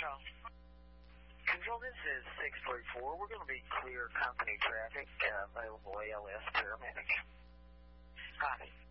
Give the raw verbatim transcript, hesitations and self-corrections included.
Control. Control, this is six three four. We're going to be clear company traffic, uh, available A L S paramedic. Copy.